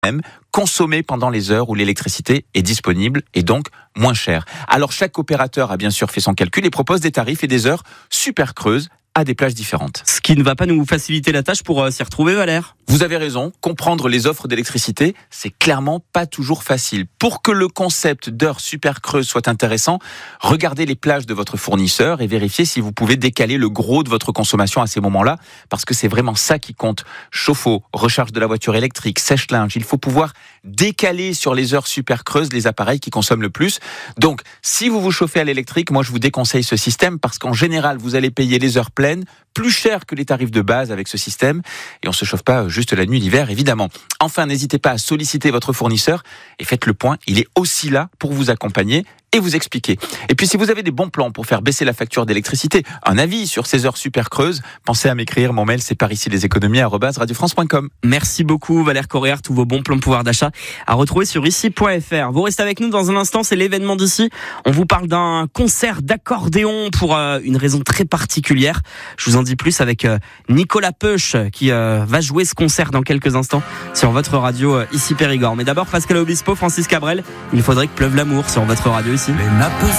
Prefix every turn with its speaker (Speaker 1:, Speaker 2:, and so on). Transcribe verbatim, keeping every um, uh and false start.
Speaker 1: même consommé pendant les heures où l'électricité est disponible et donc moins chère. Alors chaque opérateur a bien sûr fait son calcul et propose des tarifs et des heures super creuses à des plages différentes.
Speaker 2: Ce qui ne va pas nous faciliter la tâche pour euh, s'y retrouver, Valère.
Speaker 1: Vous avez raison, comprendre les offres d'électricité, c'est clairement pas toujours facile. Pour que le concept d'heures super creuses soit intéressant, regardez les plages de votre fournisseur et vérifiez si vous pouvez décaler le gros de votre consommation à ces moments-là, parce que c'est vraiment ça qui compte. Chauffe-eau, recharge de la voiture électrique, sèche-linge, il faut pouvoir décaler sur les heures super creuses les appareils qui consomment le plus. Donc, si vous vous chauffez à l'électrique, moi je vous déconseille ce système parce qu'en général, vous allez payer les heures pleines plus cher que les tarifs de base avec ce système et on se chauffe pas juste la nuit l'hiver évidemment. Enfin, n'hésitez pas à solliciter votre fournisseur et faites le point, il est aussi là pour vous accompagner et vous expliquer. Et puis si vous avez des bons plans pour faire baisser la facture d'électricité, un avis sur ces heures super creuses, pensez à m'écrire, mon mail c'est par ici les économies arobase radio france point com.
Speaker 2: Merci beaucoup Valère Coréard, tous vos bons plans de pouvoir d'achat à retrouver sur ici point f r. Vous restez avec nous dans un instant, c'est l'événement d'ici. On vous parle d'un concert d'accordéon pour euh, une raison très particulière. Je vous en dis plus avec euh, Nicolas Peuch qui euh, va jouer ce concert dans quelques instants sur votre radio euh, ici Périgord. Mais d'abord Pascal Obispo, Francis Cabrel, il faudrait que pleuve l'amour sur votre radio ici.
Speaker 3: Les nappes